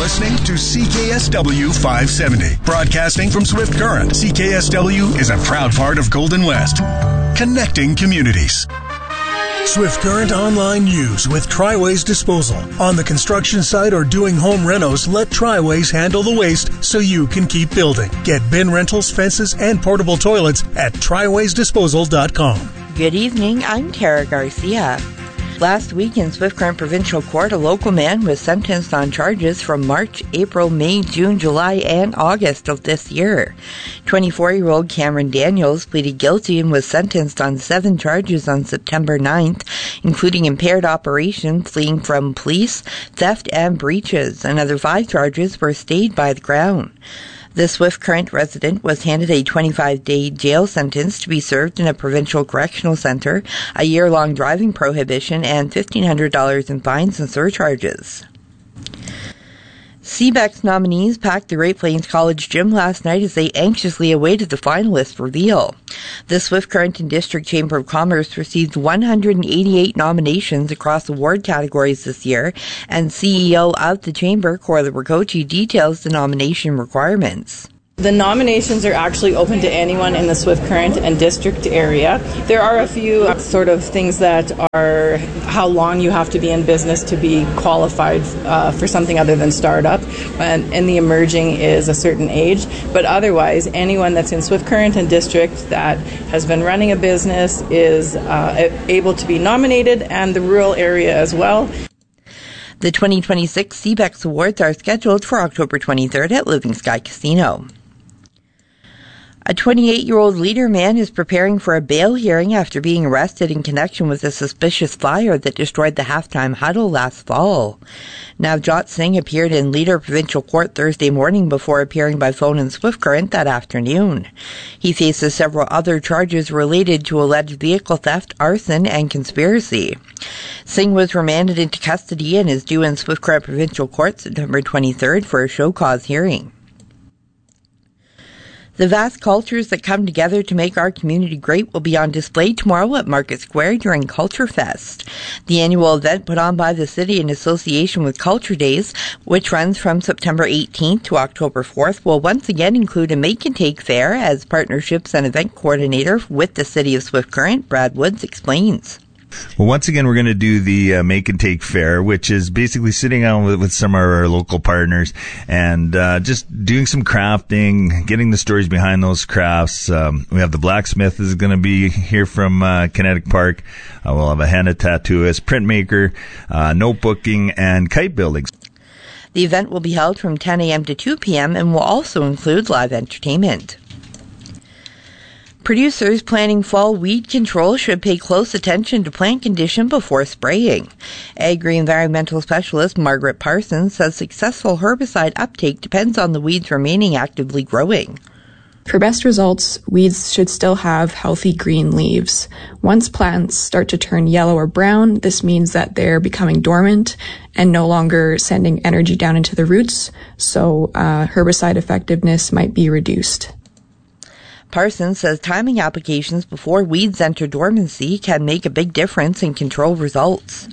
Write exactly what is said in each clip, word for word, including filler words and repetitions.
listening to C K S W five seventy. Broadcasting from Swift Current, C K S W is a proud part of Golden West. Connecting communities. Swift Current Online News with Triways Disposal. On the construction site or doing home renos, let Triways handle the waste so you can keep building. Get bin rentals, fences, and portable toilets at triways disposal dot com. Good evening, I'm Tara Garcia. Last week in Swift Current Provincial Court, a local man was sentenced on charges from March, April, May, June, July, and August of this year. twenty-four-year-old Cameron Daniels pleaded guilty and was sentenced on seven charges on September ninth, including impaired operation, fleeing from police, theft, and breaches. Another five charges were stayed by the Crown. The Swift Current resident was handed a twenty-five day jail sentence to be served in a provincial correctional centre, a year-long driving prohibition, and fifteen hundred dollars in fines and surcharges. C B E C's nominees packed the Great Plains College gym last night as they anxiously awaited the finalist reveal. The Swift Current and District Chamber of Commerce received one hundred eighty-eight nominations across award categories this year, and C E O of the Chamber, Corla Ricochi, details the nomination requirements. The nominations are actually open to anyone in the Swift Current and District area. There are a few sort of things that are how long you have to be in business to be qualified uh, for something other than startup, and, and the emerging is a certain age. But otherwise, anyone that's in Swift Current and District that has been running a business is uh, able to be nominated, and the rural area as well. The twenty twenty-six C B E C's awards are scheduled for October twenty-third at Living Sky Casino. A twenty-eight-year-old Leader man is preparing for a bail hearing after being arrested in connection with a suspicious fire that destroyed the halftime huddle last fall. Navjot Singh appeared in Leader Provincial Court Thursday morning before appearing by phone in Swift Current that afternoon. He faces several other charges related to alleged vehicle theft, arson, and conspiracy. Singh was remanded into custody and is due in Swift Current Provincial Court September twenty-third for a show cause hearing. The vast cultures that come together to make our community great will be on display tomorrow at Market Square during Culture Fest. The annual event put on by the city in association with Culture Days, which runs from September eighteenth to October fourth, will once again include a make and take fair as partnerships and event coordinator with the City of Swift Current. Brad Woods explains. Well, once again, we're going to do the uh, Make and Take Fair, which is basically sitting down with, with some of our local partners and uh, just doing some crafting, getting the stories behind those crafts. Um, we have the blacksmith is going to be here from uh, Kinetic Park. Uh, we'll have a henna tattooist, printmaker, uh, notebooking, and kite building. The event will be held from ten a.m. to two p.m. and will also include live entertainment. Producers planning fall weed control should pay close attention to plant condition before spraying. Agri-environmental specialist Margaret Parsons says successful herbicide uptake depends on the weeds remaining actively growing. For best results, weeds should still have healthy green leaves. Once plants start to turn yellow or brown, this means that they're becoming dormant and no longer sending energy down into the roots, so uh, herbicide effectiveness might be reduced. Parsons says timing applications before weeds enter dormancy can make a big difference in control results.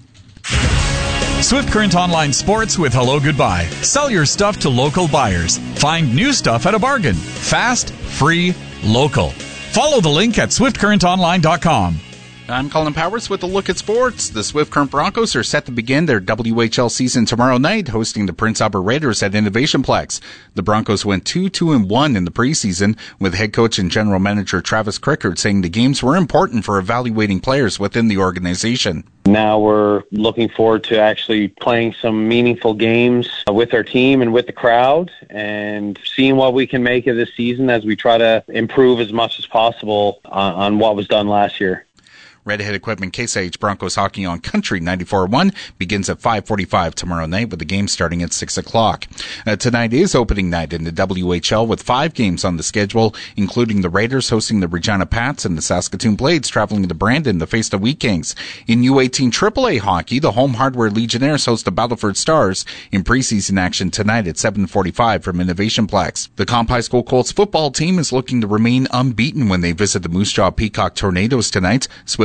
Swift Current Online Sports with Hello Goodbye. Sell your stuff to local buyers. Find new stuff at a bargain. Fast, free, local. Follow the link at swift current online dot com. I'm Colin Powers with a look at sports. The Swift Current Broncos are set to begin their W H L season tomorrow night, hosting the Prince Albert Raiders at Innovation Plex. The Broncos went two two and one in the preseason, with head coach and general manager Travis Crickard saying the games were important for evaluating players within the organization. Now we're looking forward to actually playing some meaningful games with our team and with the crowd and seeing what we can make of this season as we try to improve as much as possible on, on what was done last year. Redhead Equipment Case I H Broncos hockey on Country ninety-four point one begins at five forty-five tomorrow night, with the game starting at six o'clock. Uh, tonight is opening night in the W H L with five games on the schedule, including the Raiders hosting the Regina Pats and the Saskatoon Blades traveling to Brandon to face the Wheat Kings. In U eighteen triple A hockey, the Home Hardware Legionnaires host the Battleford Stars in preseason action tonight at seven forty-five from Innovation Plex. The Comp High School Colts football team is looking to remain unbeaten when they visit the Moose Jaw Peacock Tornadoes tonight. Swift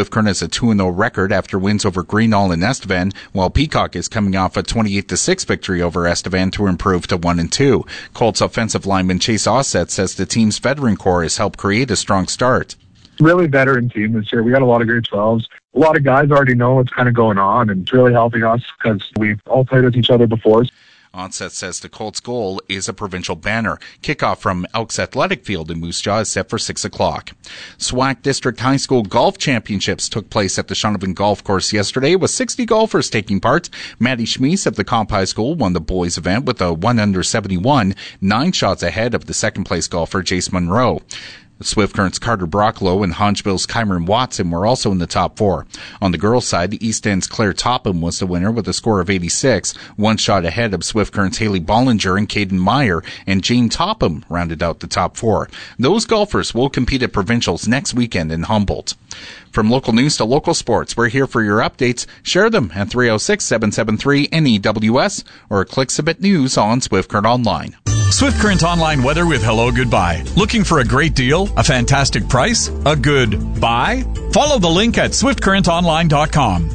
Swift Current has a two and oh record after wins over Greenall and Estevan, while Peacock is coming off a twenty-eight to six victory over Estevan to improve to one and two. Colts offensive lineman Chase Ossett says the team's veteran core has helped create a strong start. Really veteran team this year. We got a lot of grade twelves. A lot of guys already know what's kind of going on, and it's really helping us because we've all played with each other before. Onset says the Colts' goal is a provincial banner. Kickoff from Elks Athletic Field in Moose Jaw is set for six o'clock. S W A C District High School Golf Championships took place at the Shaunavon Golf Course yesterday with sixty golfers taking part. Maddie Schmies of the Comp High School won the boys' event with a one under seventy-one, nine shots ahead of the second-place golfer Jace Monroe. Swift Current's Carter Brocklow and Hodgebill's Kyron Watson were also in the top four. On the girls' side, the East End's Claire Topham was the winner with a score of eighty-six, one shot ahead of Swift Current's Haley Bollinger and Caden Meyer, and Jane Topham rounded out the top four. Those golfers will compete at provincials next weekend in Humboldt. From local news to local sports, we're here for your updates. Share them at three oh six, seven seven three, N E W S or click Submit News on Swift Current Online. Swift Current Online weather with Hello Goodbye. Looking for a great deal? A fantastic price? A good buy? Follow the link at swift current online dot com.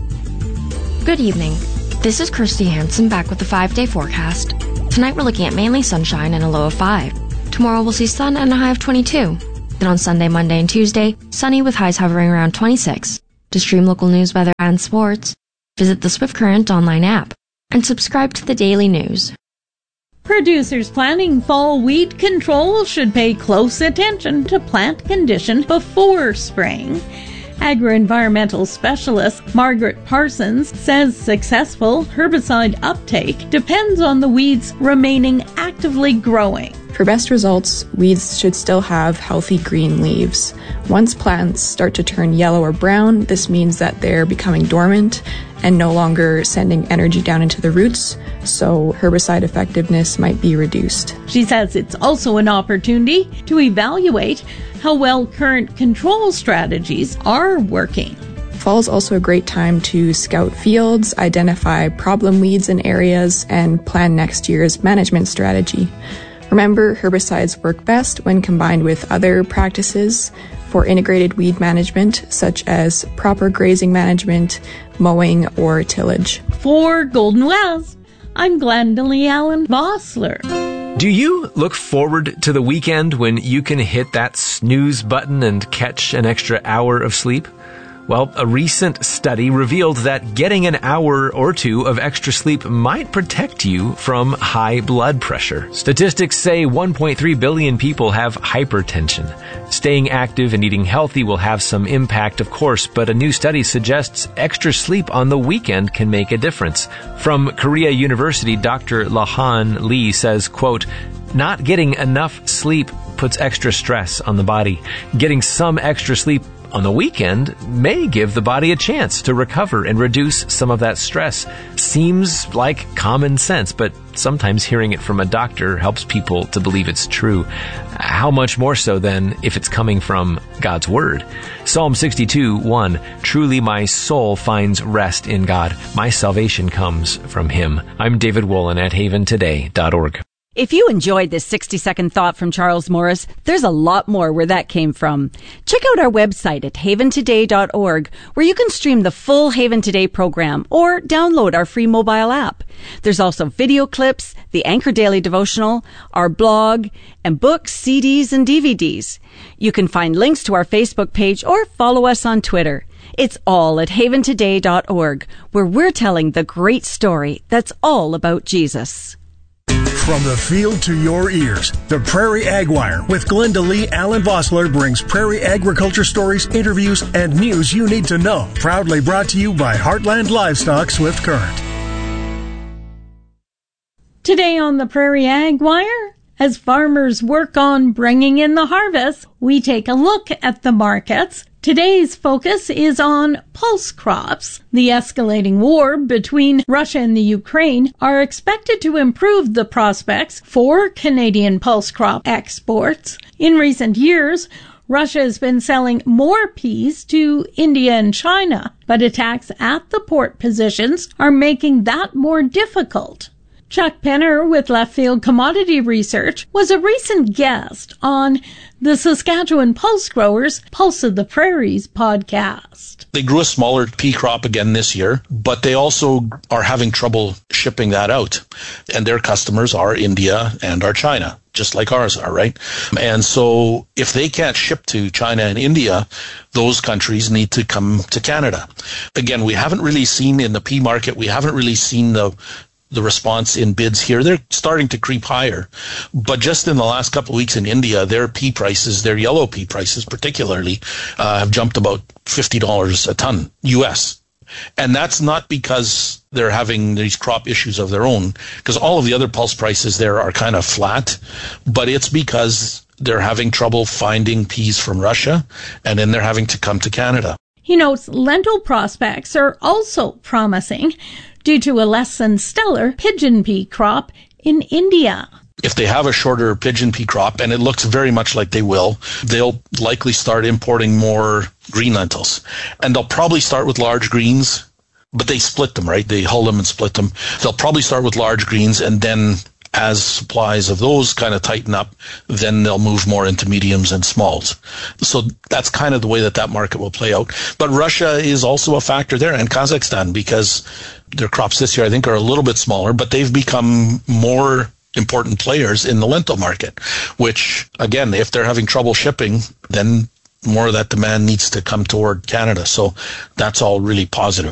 Good evening. This is Kirsty Hansen back with the five-day forecast. Tonight we're looking at mainly sunshine and a low of five. Tomorrow we'll see sun and a high of twenty-two. Then on Sunday, Monday, and Tuesday, sunny with highs hovering around twenty-six. To stream local news, weather, and sports, visit the Swift Current Online app and subscribe to the daily news. Producers planning fall weed control should pay close attention to plant condition before spraying. Agro-environmental specialist Margaret Parsons says successful herbicide uptake depends on the weeds remaining actively growing. For best results, weeds should still have healthy green leaves. Once plants start to turn yellow or brown, this means that they're becoming dormant and no longer sending energy down into the roots, so herbicide effectiveness might be reduced. She says it's also an opportunity to evaluate how well current control strategies are working. Fall is also a great time to scout fields, identify problem weeds in areas, and plan next year's management strategy. Remember, herbicides work best when combined with other practices for integrated weed management, such as proper grazing management, mowing, or tillage. For Golden West, I'm Glendalee Allen Vossler. Do you look forward to the weekend when you can hit that snooze button and catch an extra hour of sleep? Well, a recent study revealed that getting an hour or two of extra sleep might protect you from high blood pressure. Statistics say one point three billion people have hypertension. Staying active and eating healthy will have some impact, of course, but a new study suggests extra sleep on the weekend can make a difference. From Korea University, Doctor Lahan Lee says, quote, "Not getting enough sleep puts extra stress on the body. Getting some extra sleep on the weekend may give the body a chance to recover and reduce some of that stress." Seems like common sense, but sometimes hearing it from a doctor helps people to believe it's true. How much more so than if it's coming from God's Word? Psalm sixty-two, one, "Truly my soul finds rest in God. My salvation comes from Him." I'm David Wolin at haven today dot org. If you enjoyed this sixty-second thought from Charles Morris, there's a lot more where that came from. Check out our website at haven today dot org, where you can stream the full Haven Today program or download our free mobile app. There's also video clips, the Anchor Daily Devotional, our blog, and books, C Ds, and D V Ds. You can find links to our Facebook page or follow us on Twitter. It's all at haven today dot org, where we're telling the great story that's all about Jesus. From the field to your ears, the Prairie Ag Wire with Glendalee Allen Vossler brings prairie agriculture stories, interviews, and news you need to know. Proudly brought to you by Heartland Livestock Swift Current. Today on the Prairie Ag Wire, as farmers work on bringing in the harvest, we take a look at the markets. Today's focus is on pulse crops. The escalating war between Russia and the Ukraine are expected to improve the prospects for Canadian pulse crop exports. In recent years, Russia has been selling more peas to India and China, but attacks at the port positions are making that more difficult. Chuck Penner with Left Field Commodity Research was a recent guest on the Saskatchewan Pulse Growers Pulse of the Prairies podcast. They grew a smaller pea crop again this year, but they also are having trouble shipping that out. And their customers are India and are China, just like ours are, right? And so if they can't ship to China and India, those countries need to come to Canada. Again, we haven't really seen in the pea market, we haven't really seen the the response in bids here. They're starting to creep higher. But just in the last couple of weeks in India, their pea prices, their yellow pea prices particularly, uh, have jumped about fifty dollars a ton U S. And that's not because they're having these crop issues of their own, because all of the other pulse prices there are kind of flat, but it's because they're having trouble finding peas from Russia, and then they're having to come to Canada. He notes lentil prospects are also promising due to a less than stellar pigeon pea crop in India. If they have a shorter pigeon pea crop, and it looks very much like they will, they'll likely start importing more green lentils. And they'll probably start with large greens, but they split them, right? They hull them and split them. They'll probably start with large greens, and then as supplies of those kind of tighten up, then they'll move more into mediums and smalls. So that's kind of the way that that market will play out. But Russia is also a factor there, and Kazakhstan, because their crops this year, I think, are a little bit smaller, but they've become more important players in the lentil market, which, again, if they're having trouble shipping, then more of that demand needs to come toward Canada. So that's all really positive.